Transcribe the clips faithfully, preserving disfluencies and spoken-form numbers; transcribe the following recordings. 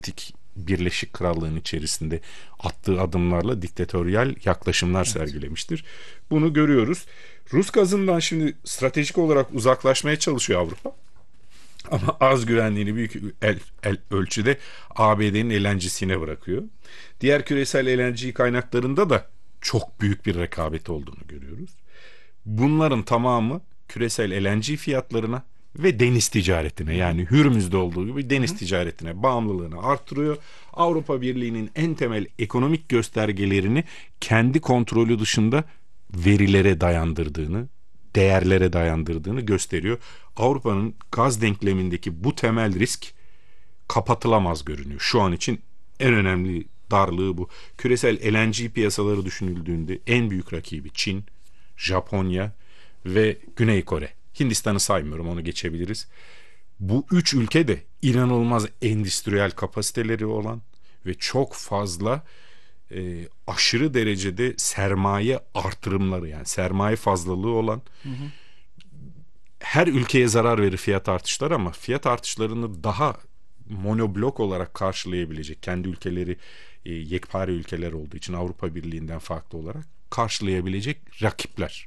Birleşik Krallığın içerisinde attığı adımlarla diktatöryal yaklaşımlar Evet. sergilemiştir. Bunu görüyoruz. Rus gazından şimdi stratejik olarak uzaklaşmaya çalışıyor Avrupa. Ama az güvenliğini büyük el, el ölçüde A B D'nin L N G'sine bırakıyor. Diğer küresel L N G kaynaklarında da çok büyük bir rekabet olduğunu görüyoruz. Bunların tamamı küresel L N G fiyatlarına ve deniz ticaretine, yani Hürmüz'de olduğu gibi Hı deniz hı. ticaretine bağımlılığını arttırıyor. Avrupa Birliği'nin en temel ekonomik göstergelerini kendi kontrolü dışında verilere dayandırdığını, değerlere dayandırdığını gösteriyor. Avrupa'nın gaz denklemindeki bu temel risk kapatılamaz görünüyor. Şu an için en önemli darlığı bu. Küresel L N G piyasaları düşünüldüğünde en büyük rakibi Çin, Japonya ve Güney Kore. Hindistan'ı saymıyorum, onu geçebiliriz. Bu üç ülke de inanılmaz endüstriyel kapasiteleri olan ve çok fazla e, aşırı derecede sermaye artırımları, yani sermaye fazlalığı olan, Hı hı. her ülkeye zarar verir fiyat artışları ama fiyat artışlarını daha monoblok olarak karşılayabilecek, kendi ülkeleri e, yekpare ülkeler olduğu için Avrupa Birliği'nden farklı olarak karşılayabilecek rakipler.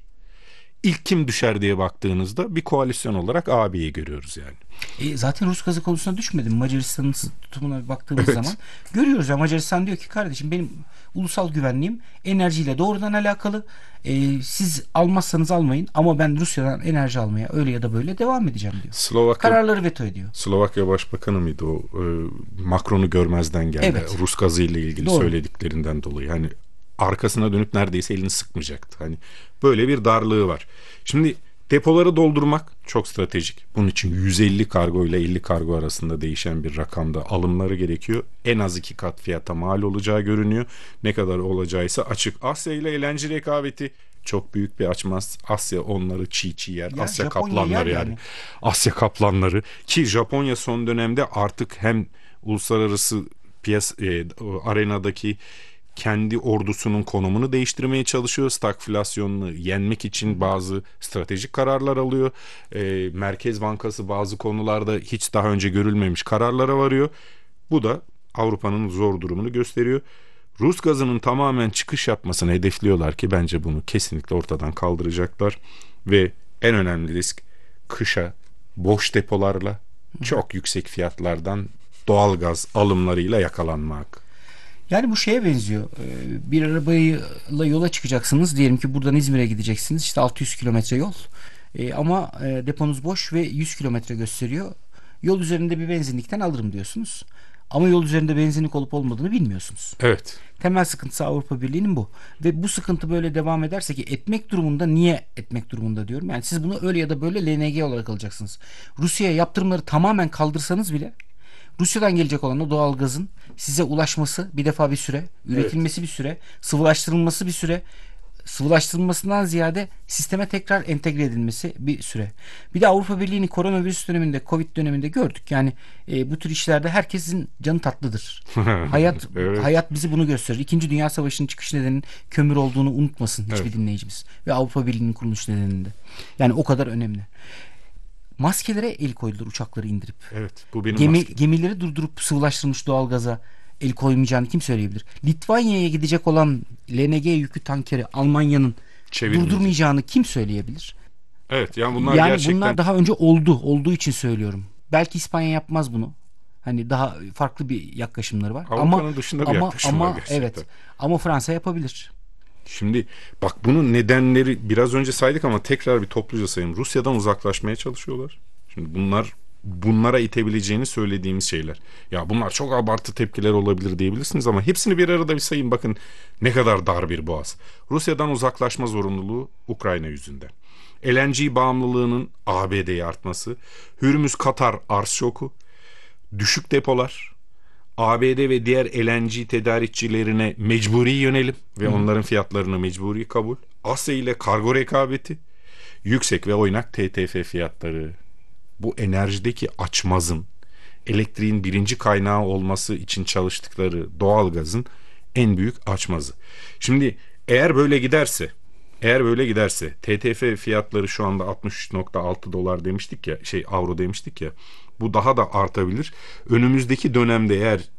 İlk kim düşer diye baktığınızda bir koalisyon olarak A B'yi görüyoruz yani. E, zaten Rus gazı konusuna düşmedim. Macaristan'ın tutumuna baktığımız Evet. zaman görüyoruz ya, Macaristan diyor ki kardeşim benim ulusal güvenliğim enerjiyle doğrudan alakalı. E, siz almazsanız almayın ama ben Rusya'dan enerji almaya öyle ya da böyle devam edeceğim diyor. Slovakya Kararları veto ediyor. Slovakya Başbakanı mıydı o? E, Macron'u görmezden geldi. Evet. Rus gazı ile ilgili Doğru. söylediklerinden dolayı. Hani arkasına dönüp neredeyse elini sıkmayacaktı. Hani böyle bir darlığı var. Şimdi depoları doldurmak çok stratejik. Bunun için yüz elli kargo ile elli kargo arasında değişen bir rakamda alımları gerekiyor. En az iki kat fiyata mal olacağı görünüyor. Ne kadar olacağıysa açık. Asya ile L N G rekabeti çok büyük bir açmaz. Asya onları çiğ çiğ yer. Ya Asya Japonya kaplanları yer yani. yani. Asya kaplanları, ki Japonya son dönemde artık hem uluslararası piyas e, arenadaki kendi ordusunun konumunu değiştirmeye çalışıyor. Stagflasyonunu yenmek için bazı stratejik kararlar alıyor. E, Merkez Bankası bazı konularda hiç daha önce görülmemiş kararlara varıyor. Bu da Avrupa'nın zor durumunu gösteriyor. Rus gazının tamamen çıkış yapmasını hedefliyorlar ki bence bunu kesinlikle ortadan kaldıracaklar. Ve en önemli risk, kışa boş depolarla çok yüksek fiyatlardan doğal gaz alımlarıyla yakalanmak. Yani bu şeye benziyor. Ee, Bir arabayla yola çıkacaksınız. Diyelim ki buradan İzmir'e gideceksiniz. İşte altı yüz kilometre yol. Ee, ama e, deponuz boş ve yüz kilometre gösteriyor. Yol üzerinde bir benzinlikten alırım diyorsunuz. Ama yol üzerinde benzinlik olup olmadığını bilmiyorsunuz. Evet. Temel sıkıntısı Avrupa Birliği'nin bu. Ve bu sıkıntı böyle devam ederse, ki etmek durumunda, niye etmek durumunda diyorum. Yani siz bunu öyle ya da böyle L N G olarak alacaksınız. Rusya'ya yaptırımları tamamen kaldırsanız bile Rusya'dan gelecek olan o doğal gazın size ulaşması bir defa bir süre, Evet. üretilmesi bir süre, sıvılaştırılması bir süre, sıvılaştırılmasından ziyade sisteme tekrar entegre edilmesi bir süre. Bir de Avrupa Birliği'nin koronavirüs döneminde, Covid döneminde gördük. Yani e, bu tür işlerde herkesin canı tatlıdır. Hayat Evet. hayat bizi bunu gösterir. İkinci Dünya Savaşı'nın çıkış nedeninin kömür olduğunu unutmasın hiçbir Evet. dinleyicimiz. Ve Avrupa Birliği'nin kuruluş nedeninde. Yani o kadar önemli. Maskelere el koydular uçakları indirip. Evet. Bu benim Gemi, maskem. gemileri durdurup sıvılaştırılmış doğalgaza el koymayacağını kim söyleyebilir? Litvanya'ya gidecek olan L N G yüklü tankeri Almanya'nın Çevirmeyecek. durdurmayacağını kim söyleyebilir? Evet. Yani bunlar Yani gerçekten bunlar daha önce oldu. Olduğu için söylüyorum. Belki İspanya yapmaz bunu. Hani daha farklı bir yaklaşımları var. Ama Avrupa'nın dışında bir ama yaklaşım var ama gerçekten. evet. Ama Fransa yapabilir. Şimdi bak, bunun nedenleri biraz önce saydık ama tekrar bir topluca sayayım. Rusya'dan uzaklaşmaya çalışıyorlar. Şimdi bunlar bunlara itebileceğini söylediğimiz şeyler. Ya bunlar çok abartı tepkiler olabilir diyebilirsiniz ama hepsini bir arada bir sayın, bakın ne kadar dar bir boğaz. Rusya'dan uzaklaşma zorunluluğu Ukrayna yüzünden. L N G bağımlılığının A B D'ye artması, Hürmüz Katar arz şoku, düşük depolar, A B D ve diğer L N G tedarikçilerine mecburi yönelim ve onların fiyatlarını mecburi kabul, Asya ile kargo rekabeti, yüksek ve oynak T T F fiyatları. Bu enerjideki açmazın, elektriğin birinci kaynağı olması için çalıştıkları doğalgazın en büyük açmazı. Şimdi eğer böyle giderse, eğer böyle giderse T T F fiyatları şu anda altmış üç nokta altı dolar demiştik ya, şey avro demiştik ya. Bu daha da artabilir. Önümüzdeki dönemde eğer